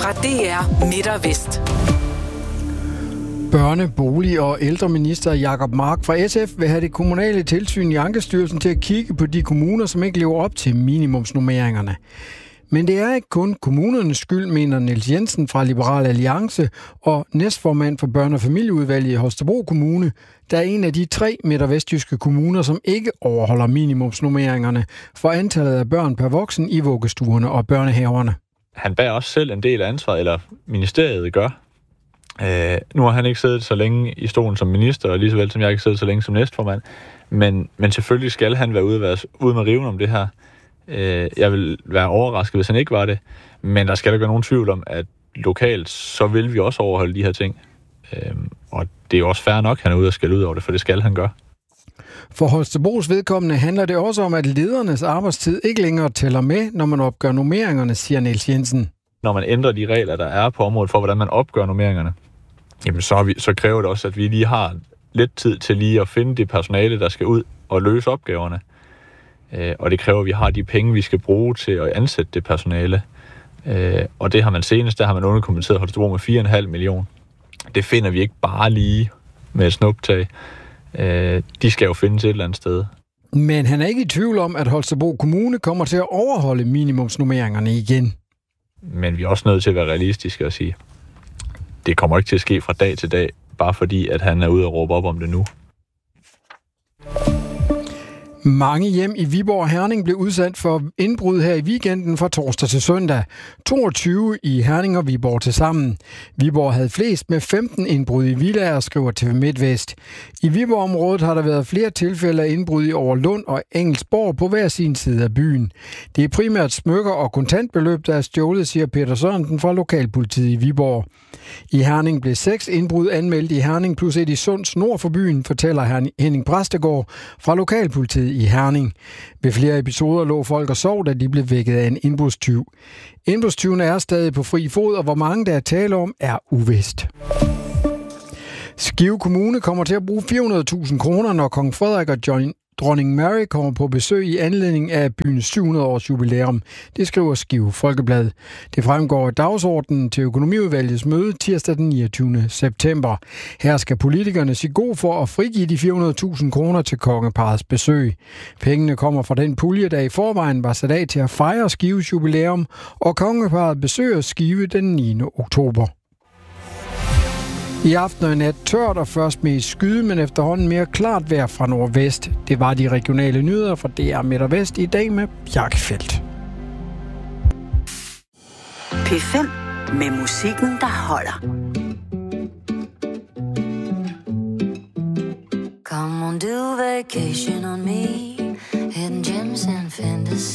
fra DR Midt og Vest. Børne-, bolig- og ældreminister Jacob Mark fra SF vil have det kommunale tilsyn i Ankestyrelsen til at kigge på de kommuner, som ikke lever op til minimumsnormeringerne. Men det er ikke kun kommunernes skyld, mener Niels Jensen fra Liberal Alliance og næstformand for børne- og familieudvalget i Holstebro Kommune, der er en af de 3 midt-og-vestjyske kommuner, som ikke overholder minimumsnormeringerne for antallet af børn per voksen i vuggestuerne og børnehaverne. Han bærer også selv en del af ansvaret, eller ministeriet gør. Nu har han ikke siddet så længe i stolen som minister, og lige så vel som jeg ikke siddet så længe som næstformand. Men selvfølgelig skal han være ude med riven om det her. Jeg vil være overrasket, hvis han ikke var det. Men der skal ikke være nogen tvivl om, at lokalt, så vil vi også overholde de her ting. Og det er også fair nok, at han er ude og skal ud over det, for det skal han gøre. For Holstebros vedkommende handler det også om, at ledernes arbejdstid ikke længere tæller med, når man opgør normeringerne, siger Niels Jensen. Når man ændrer de regler, der er på området for, hvordan man opgør normeringerne, jamen så kræver det også, at vi lige har lidt tid til lige at finde det personale, der skal ud og løse opgaverne. Og det kræver, at vi har de penge, vi skal bruge til at ansætte det personale. Og det har man senest, der har man underkompenseret Holstebro med 4,5 millioner. Det finder vi ikke bare lige med et snuptag. De skal jo findes et eller andet sted. Men han er ikke i tvivl om, at Holstebro Kommune kommer til at overholde minimumsnormeringerne igen. Men vi er også nødt til at være realistiske og sige, det kommer ikke til at ske fra dag til dag, bare fordi, at han er ude og råbe op om det nu. Mange hjem i Viborg og Herning blev udsat for indbrud her i weekenden fra torsdag til søndag. 22 i Herning og Viborg til sammen. Viborg havde flest med 15 indbrud i villaer, skriver TV MidtVest. I Viborg-området har der været flere tilfælde af indbrud i Overlund og Engelsborg på hver sin side af byen. Det er primært smykker og kontantbeløb, der er stjålet, siger Peter Sørensen fra lokalpolitiet i Viborg. I Herning blev 6 indbrud anmeldt i Herning plus et i Sunds nord for byen, fortæller Henning Præstegård fra lokalpolitiet i Herning. Ved flere episoder lå folk og sov, da de blev vækket af en indbrudstyv. Indbrudstyvene er stadig på fri fod, og hvor mange der er tale om, er uvist. Skive Kommune kommer til at bruge 400.000 kroner, når kong Frederik og dronning Mary kommer på besøg i anledning af byens 700 års jubilæum. Det skriver Skive Folkeblad. Det fremgår af dagsordenen til økonomiudvalgets møde tirsdag den 29. september. Her skal politikerne sige god for at frigive de 400.000 kroner til kongeparrets besøg. Pengene kommer fra den pulje, der i forvejen var sat af til at fejre Skives jubilæum, og kongeparret besøger Skive den 9. oktober. I aften og i nat tørt og først mest skyde, men efterhånden mere klart vejr fra nordvest. Det var de regionale nyheder fra DR Midt og Vest i dag med Bjarke Feldt. P5 med musikken, der holder. Come on, do vacation on me, hidden gems and fantasy.